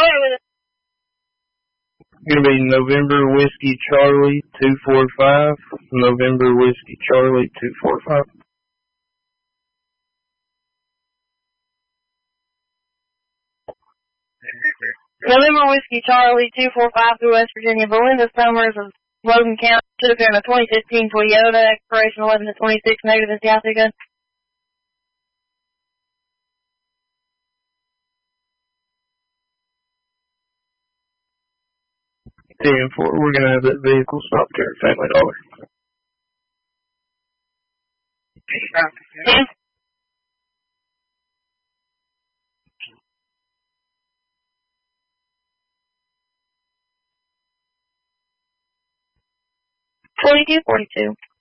Gonna be November Whiskey Charlie 245. November Whiskey Charlie 245. November Whiskey Charlie 245 through West Virginia. Belinda Summers of Logan County should have been a 2015 Toyota, expiration 11/26, negative is Yathiga. We're gonna have that vehicle stopped here at Family Dollar. Yeah. $22.42.